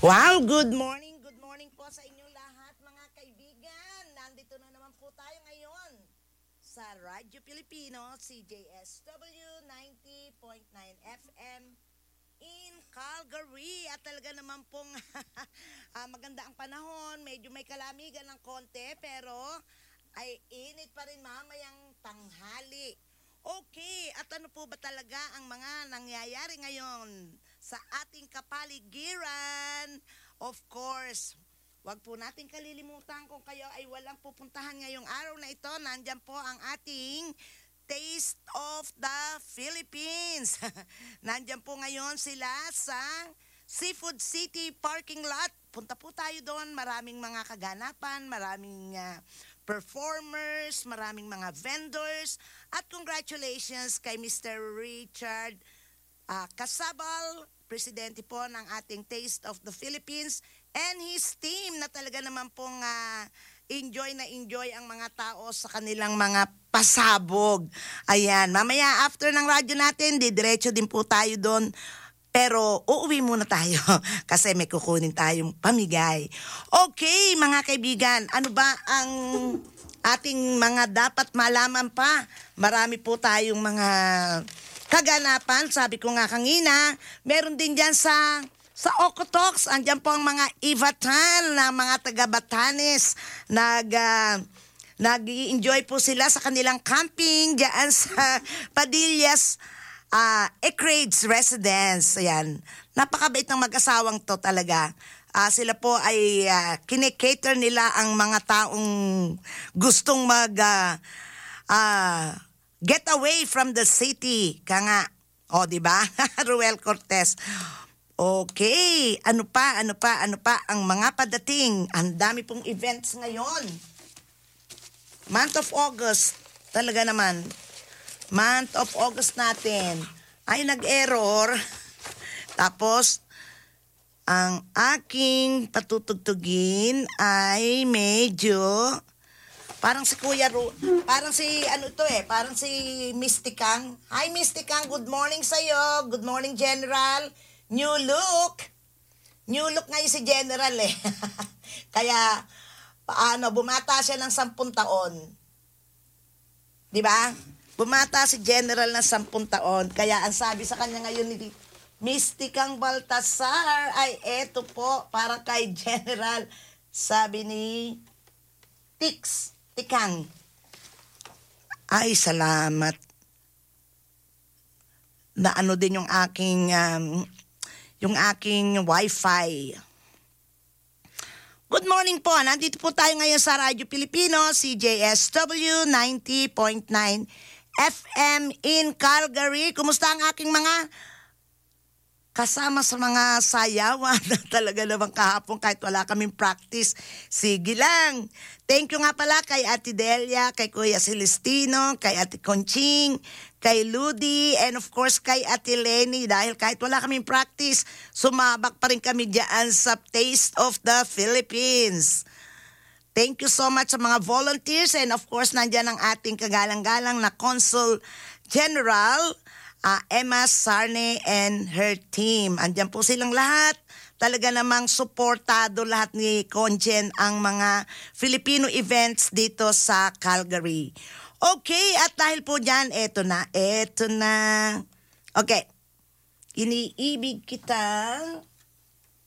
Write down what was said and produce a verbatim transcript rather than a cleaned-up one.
Wow, good morning, good morning po sa inyong lahat mga kaibigan. Nandito na naman po tayo ngayon sa Radyo Pilipino, C J S W ninety point nine F M in Calgary. At talaga naman pong ah, maganda ang panahon, medyo may kalamigan ng konti pero ay init pa rin mamayang tanghali. Okay, at ano po ba talaga ang mga nangyayari ngayon sa ating kapaligiran? Of course, wag po natin kalilimutan kung kayo ay walang pupuntahan ngayong araw na ito. Nandyan po ang ating Taste of the Philippines. Nandyan po ngayon sila sa Seafood City parking lot. Punta po tayo doon. Maraming mga kaganapan, maraming uh, performers, maraming mga vendors. At congratulations kay Mister Richard uh, Casabal, presidente po ng ating Taste of the Philippines, and his team na talaga naman pong uh, enjoy na enjoy ang mga tao sa kanilang mga pasabog. Ayan, mamaya after ng radyo natin, didiretso din po tayo doon. Pero uuwi muna tayo kasi may kukunin tayong pamigay. Okay, mga kaibigan, ano ba ang ating mga dapat malaman pa? Marami po tayong mga kaganapan. Sabi ko nga kanina, meron din dyan sa, sa Okotoks. Andyan po ang mga Ivatan na mga taga-Batanes. Nag... Uh, Nag-i-enjoy po sila sa kanilang camping dyan sa Padillas uh, Ecrades Residence. Ayan. Napakabait ng mag-asawang to talaga. Uh, sila po ay uh, kinikater nila ang mga taong gustong mag uh, uh, get away from the city. Kanga. O, di ba? Ruel Cortez. Okay. Ano pa, ano pa, ano pa ang mga padating? Ang dami pong events ngayon. Month of August, talaga naman. Month of August natin ay nag-error. Tapos, ang aking patutugtugin ay medyo parang si Kuya Ru, parang si ano to eh, parang si Mysticang. Hi Mysticang, good morning sa'yo. Good morning General. New look. New look ngayon si General eh. Kaya, paano, bumata siya ng sampung taon. Di ba? Bumata si General ng sampung taon. Kaya ang sabi sa kanya ngayon ni Mysticang Baltasar ay eto po para kay General. Sabi ni Tix, Tikang. Ay, salamat. Na ano din yung aking um, yung aking wifi. Good morning po. Nandito po tayo ngayon sa Radyo Pilipino, C J S W ninety point nine F M in Calgary. Kumusta ang aking mga kasama sa mga sayawan na talaga naman kahapon kahit wala kaming practice? Sige lang. Thank you nga pala kay Ate Delia, kay Kuya Celestino, kay Ate Conching, kay Ludi, and of course kay Ate Lenny. Dahil kahit wala kaming practice, sumabak pa rin kami dyan sa Taste of the Philippines. Thank you so much sa mga volunteers, and of course nandyan ang ating kagalang-galang na Consul General, uh, Emma Sarne and her team. Andyan po silang lahat. Talaga namang suportado lahat ni Conjen ang mga Filipino events dito sa Calgary. Okay, at dahil po dyan, eto na, eto na. Okay, iniibig kita